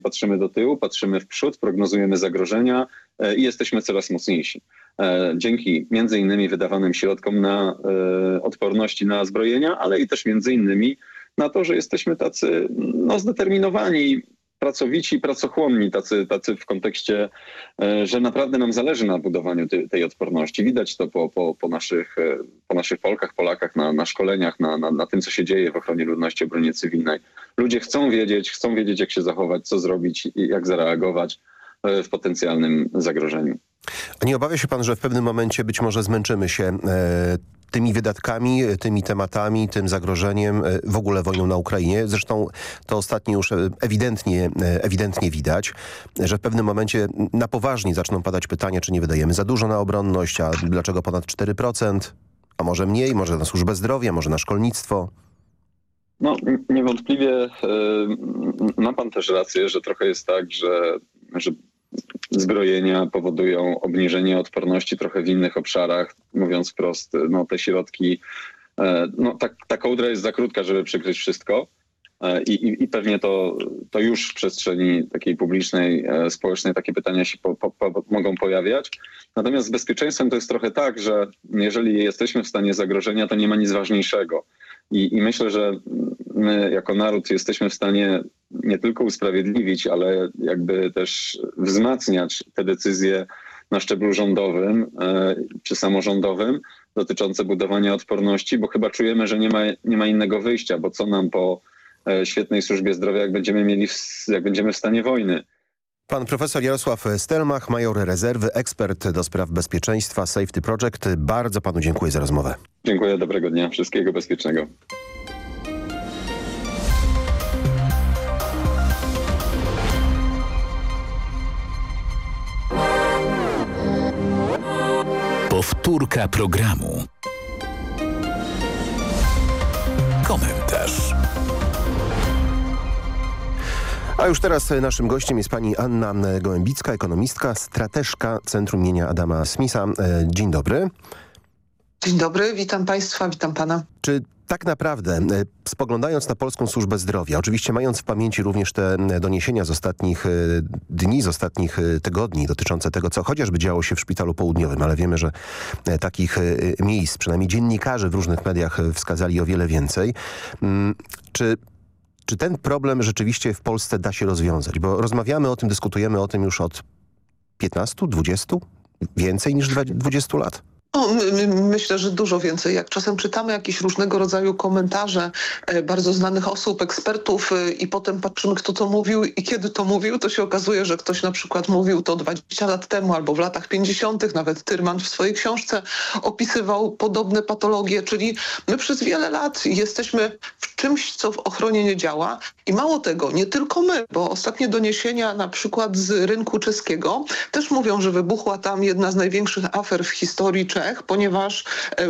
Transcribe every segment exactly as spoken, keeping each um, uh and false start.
patrzymy do tyłu, patrzymy w przód, prognozujemy zagrożenia i jesteśmy coraz mocniejsi. Dzięki między innymi wydawanym środkom na odporności na zbrojenia, ale i też między innymi na to, że jesteśmy tacy no, zdeterminowani, pracowici, pracochłonni, tacy, tacy w kontekście, że naprawdę nam zależy na budowaniu tej, tej odporności. Widać to po, po, po, naszych, po naszych Polkach, Polakach, na, na szkoleniach, na, na, na tym, co się dzieje w ochronie ludności, obronie cywilnej. Ludzie chcą wiedzieć, chcą wiedzieć, jak się zachować, co zrobić i jak zareagować w potencjalnym zagrożeniu. A nie obawia się pan, że w pewnym momencie być może zmęczymy się e, tymi wydatkami, tymi tematami, tym zagrożeniem, e, w ogóle wojną na Ukrainie? Zresztą to ostatnio już ewidentnie, e, ewidentnie widać, że w pewnym momencie na poważnie zaczną padać pytania, czy nie wydajemy za dużo na obronność, a dlaczego ponad cztery procent, a może mniej, może na służbę zdrowia, może na szkolnictwo? No niewątpliwie y, ma pan też rację, że trochę jest tak, że, że zbrojenia powodują obniżenie odporności trochę w innych obszarach. Mówiąc wprost, no te środki, no ta, ta kołdra jest za krótka, żeby przykryć wszystko i, i, i pewnie to, to już w przestrzeni takiej publicznej, społecznej takie pytania się po, po, po, mogą pojawiać. Natomiast z bezpieczeństwem to jest trochę tak, że jeżeli jesteśmy w stanie zagrożenia, to nie ma nic ważniejszego. I, I myślę, że my jako naród jesteśmy w stanie nie tylko usprawiedliwić, ale jakby też wzmacniać te decyzje na szczeblu rządowym e, czy samorządowym dotyczące budowania odporności, bo chyba czujemy, że nie ma, nie ma innego wyjścia, bo co nam po e, świetnej służbie zdrowia, jak będziemy mieli, w, jak będziemy w stanie wojny. Pan profesor Jarosław Stelmach, major rezerwy, ekspert do spraw bezpieczeństwa Safety Project. Bardzo panu dziękuję za rozmowę. Dziękuję, dobrego dnia, wszystkiego bezpiecznego. Powtórka programu. Komentarz. A już teraz naszym gościem jest pani Anna Gołębicka, ekonomistka, strateżka Centrum imienia Adama Smitha. Dzień dobry. Dzień dobry, witam państwa, witam pana. Czy tak naprawdę, spoglądając na polską służbę zdrowia, oczywiście mając w pamięci również te doniesienia z ostatnich dni, z ostatnich tygodni dotyczące tego, co chociażby działo się w Szpitalu Południowym, ale wiemy, że takich miejsc, przynajmniej dziennikarze w różnych mediach wskazali o wiele więcej. Czy Czy ten problem rzeczywiście w Polsce da się rozwiązać? Bo rozmawiamy o tym, dyskutujemy o tym już od piętnastu, dwudziestu, więcej niż dwudziestu lat. No, my, my, myślę, że dużo więcej. Jak czasem czytamy jakieś różnego rodzaju komentarze e, bardzo znanych osób, ekspertów e, i potem patrzymy, kto to mówił i kiedy to mówił, to się okazuje, że ktoś na przykład mówił to dwadzieścia lat temu albo w latach pięćdziesiątych. Nawet Tyrman w swojej książce opisywał podobne patologie, czyli my przez wiele lat jesteśmy w czymś, co w ochronie nie działa i mało tego, nie tylko my, bo ostatnie doniesienia na przykład z rynku czeskiego też mówią, że wybuchła tam jedna z największych afer w historii Czech, ponieważ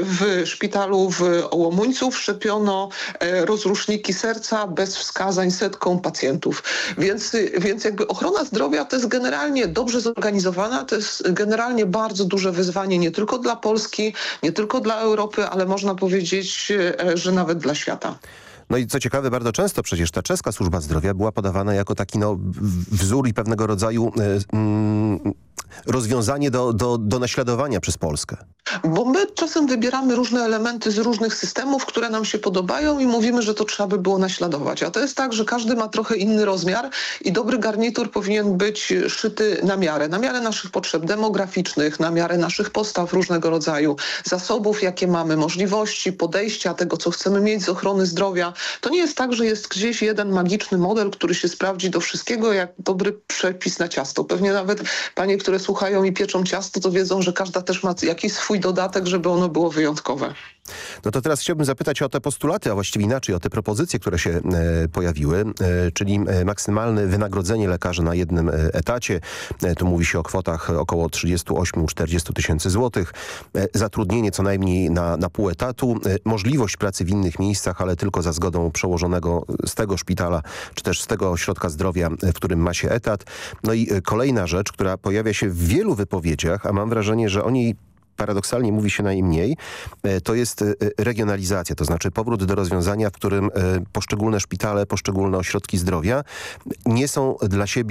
w szpitalu w Łomuńcu wszczepiono rozruszniki serca bez wskazań setkom pacjentów. Więc, więc jakby ochrona zdrowia to jest generalnie dobrze zorganizowana, to jest generalnie bardzo duże wyzwanie nie tylko dla Polski, nie tylko dla Europy, ale można powiedzieć, że nawet dla świata. No i co ciekawe, bardzo często przecież ta czeska służba zdrowia była podawana jako taki no, wzór i pewnego rodzaju mm, rozwiązanie do, do, do naśladowania przez Polskę. Bo my czasem wybieramy różne elementy z różnych systemów, które nam się podobają i mówimy, że to trzeba by było naśladować. A to jest tak, że każdy ma trochę inny rozmiar i dobry garnitur powinien być szyty na miarę. Na miarę naszych potrzeb demograficznych, na miarę naszych postaw różnego rodzaju, zasobów, jakie mamy, możliwości, podejścia, tego, co chcemy mieć z ochrony zdrowia. To nie jest tak, że jest gdzieś jeden magiczny model, który się sprawdzi do wszystkiego jak dobry przepis na ciasto. Pewnie nawet panie, które słuchają i pieczą ciasto, to wiedzą, że każda też ma jakiś swój dodatek, żeby ono było wyjątkowe. No to teraz chciałbym zapytać o te postulaty, a właściwie inaczej o te propozycje, które się e, pojawiły, e, czyli e, maksymalne wynagrodzenie lekarzy na jednym e, etacie. E, tu mówi się o kwotach około trzydziestu ośmiu do czterdziestu tysięcy złotych. E, zatrudnienie co najmniej na, na pół etatu. E, możliwość pracy w innych miejscach, ale tylko za zgodą przełożonego z tego szpitala, czy też z tego ośrodka zdrowia, w którym ma się etat. No i e, kolejna rzecz, która pojawia się w wielu wypowiedziach, a mam wrażenie, że o niej paradoksalnie mówi się najmniej, to jest regionalizacja, to znaczy powrót do rozwiązania, w którym poszczególne szpitale, poszczególne ośrodki zdrowia nie są dla siebie